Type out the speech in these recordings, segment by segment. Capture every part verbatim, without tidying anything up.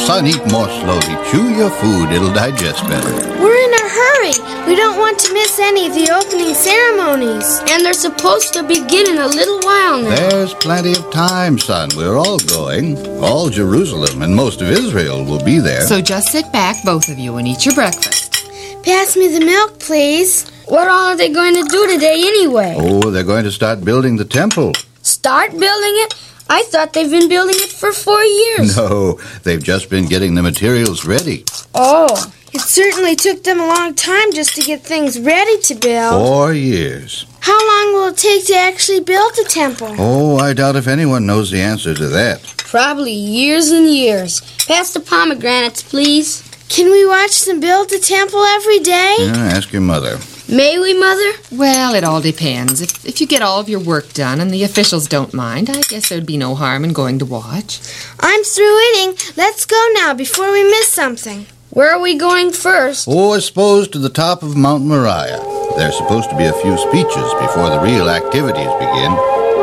Son, eat more slowly. Chew your food. It'll digest better. We're in a hurry. We don't want to miss any of the opening ceremonies. And they're supposed to begin in a little while now. There's plenty of time, son. We're all going. All Jerusalem and most of Israel will be there. So just sit back, both of you, and eat your breakfast. Pass me the milk, please. What all are they going to do today anyway? Oh, they're going to start building the temple. Start building it? I thought they've been building it for four years. No, they've just been getting the materials ready. Oh. It certainly took them a long time just to get things ready to build. Four years. How long will it take to actually build the temple? Oh, I doubt if anyone knows the answer to that. Probably years and years. Pass the pomegranates, please. Can we watch them build the temple every day? Yeah, ask your mother. May we, Mother? Well, it all depends. If, if you get all of your work done and the officials don't mind, I guess there'd be no harm in going to watch. I'm through eating. Let's go now before we miss something. Where are we going first? Oh, I suppose to the top of Mount Moriah. There's supposed to be a few speeches before the real activities begin.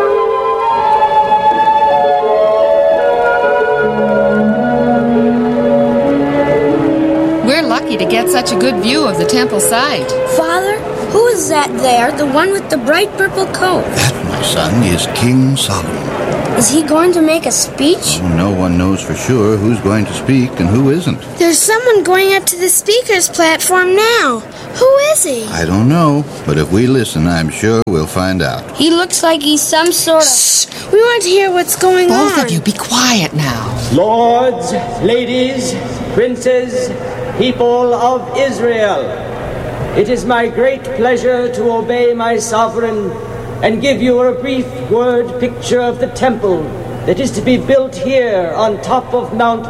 We're lucky to get such a good view of the temple site. Father, who is that there, the one with the bright purple coat? That, my son, is King Solomon. Is he going to make a speech? Oh, no one knows for sure who's going to speak and who isn't. There's someone going up to the speaker's platform now. Who is he? I don't know, but if we listen, I'm sure we'll find out. He looks like he's some sort of... Shh! We want to hear what's going Both on. of you, be quiet now. Lords, ladies, princes, people of Israel, it is my great pleasure to obey my sovereign and give you a brief word picture of the temple that is to be built here on top of Mount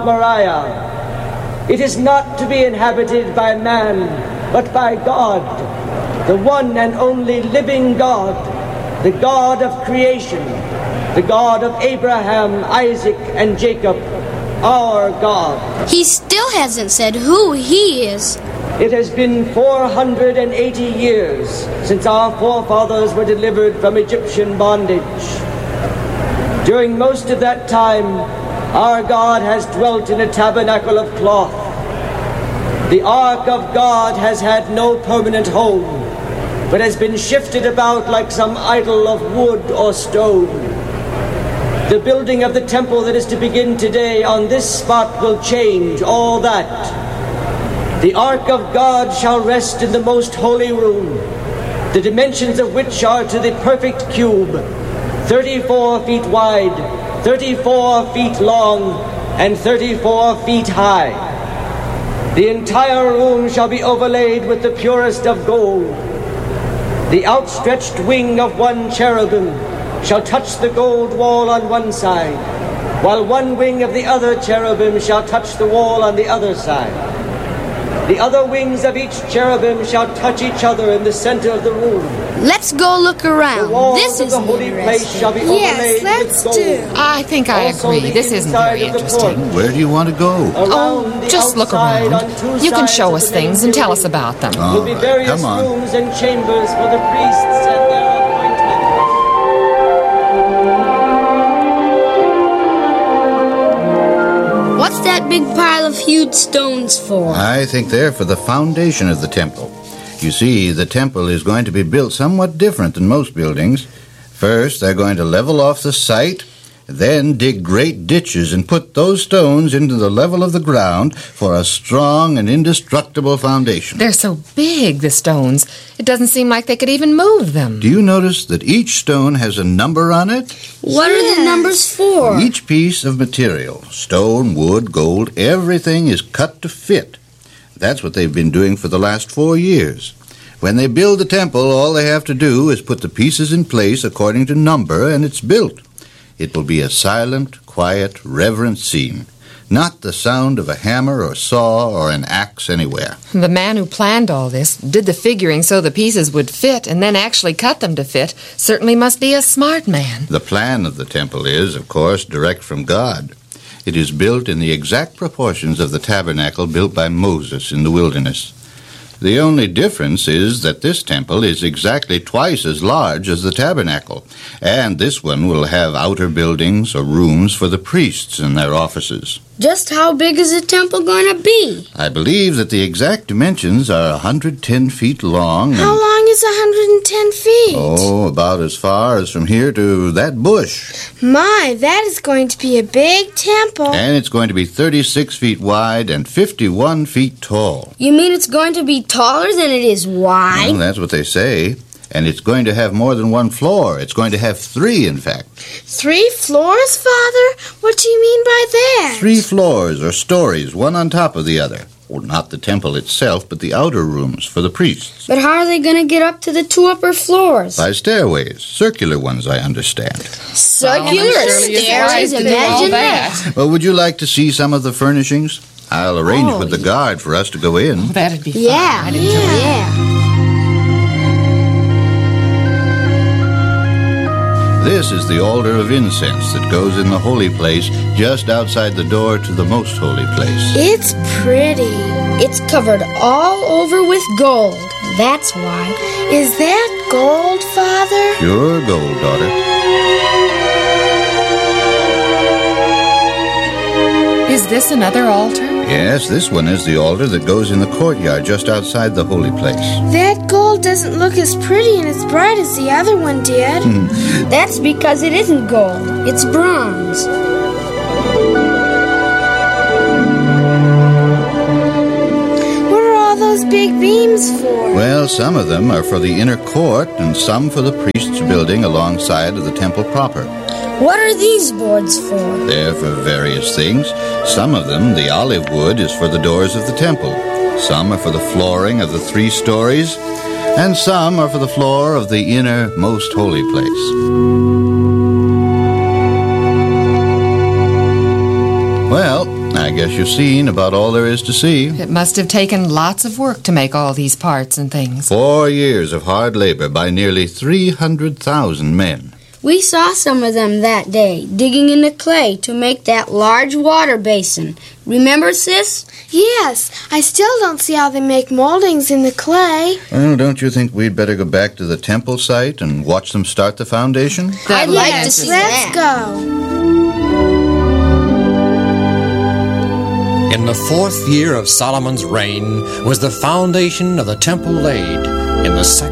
Moriah. It is not to be inhabited by man, but by God, the one and only living God, the God of creation, the God of Abraham, Isaac, and Jacob, our God. He still hasn't said who he is. It has been four hundred eighty years since our forefathers were delivered from Egyptian bondage. During most of that time, our God has dwelt in a tabernacle of cloth. The Ark of God has had no permanent home, but has been shifted about like some idol of wood or stone. The building of the temple that is to begin today on this spot will change all that. The Ark of God shall rest in the most holy room, the dimensions of which are to the perfect cube, thirty-four feet wide, thirty-four feet long, and thirty-four feet high. The entire room shall be overlaid with the purest of gold. The outstretched wing of one cherubim shall touch the gold wall on one side, while one wing of the other cherubim shall touch the wall on the other side. The other wings of each cherubim shall touch each other in the center of the room. Let's go look around. The walls This of is the holy place shall be Yes, overlaid let's with gold. do. I think I Also, agree. the This isn't inside very of the interesting. porch. Where do you want to go? Oh, Around the just look outside around. on two You can sides show of us the main things and tell us building about them. All will be right, various come on. rooms and chambers for the priests and their appointments. What's that big pile of hewed stones for? I think they're for the foundation of the temple. You see, the temple is going to be built somewhat different than most buildings. First, they're going to level off the site, then dig great ditches and put those stones into the level of the ground for a strong and indestructible foundation. They're so big, the stones. It doesn't seem like they could even move them. Do you notice that each stone has a number on it? What Yes. are the numbers for? Each piece of material, stone, wood, gold, everything is cut to fit. That's what they've been doing for the last four years. When they build the temple, all they have to do is put the pieces in place according to number, and it's built. It will be a silent, quiet, reverent scene. Not the sound of a hammer or saw or an axe anywhere. The man who planned all this, did the figuring so the pieces would fit, and then actually cut them to fit, certainly must be a smart man. The plan of the temple is, of course, direct from God. It is built in the exact proportions of the tabernacle built by Moses in the wilderness. The only difference is that this temple is exactly twice as large as the tabernacle, and this one will have outer buildings or rooms for the priests in their offices. Just how big is the temple going to be? I believe that the exact dimensions are one hundred ten feet long. How and, long is one hundred ten feet? Oh, about as far as from here to that bush. My, that is going to be a big temple. And it's going to be thirty-six feet wide and fifty-one feet tall. You mean it's going to be taller than it is wide? Well, that's what they say. And it's going to have more than one floor. It's going to have three, in fact. Three floors, Father? What do you mean by that? Three floors or stories, one on top of the other. Well, not the temple itself, but the outer rooms for the priests. But how are they going to get up to the two upper floors? By stairways, circular ones, I understand. Circular Oh, surely it's wise stairs? to do all Imagine that. that. Well, would you like to see some of the furnishings? I'll arrange Oh, with the guard for us to go in. Oh, that'd be fun. Yeah, I'd enjoy yeah, it. yeah. This is the altar of incense that goes in the holy place just outside the door to the most holy place. It's pretty. It's covered all over with gold. That's why. Is that gold, Father? Pure gold, daughter. Is this another altar? Yes, this one is the altar that goes in the courtyard just outside the holy place. That gold doesn't look as pretty and as bright as the other one did. That's because it isn't gold. It's bronze. What are all those big beams for? Well, some of them are for the inner court and some for the priest's building alongside of the temple proper. What are these boards for? They're for various things. Some of them, the olive wood, is for the doors of the temple. Some are for the flooring of the three stories, and some are for the floor of the inner most holy place. Well, I guess you've seen about all there is to see. It must have taken lots of work to make all these parts and things. Four years of hard labor by nearly three hundred thousand men. We saw some of them that day, digging in the clay to make that large water basin. Remember, Sis? Yes, I still don't see how they make moldings in the clay. Well, don't you think we'd better go back to the temple site and watch them start the foundation? I'd That- like to Yes, see let's that. go. In the fourth year of Solomon's reign was the foundation of the temple laid. In the second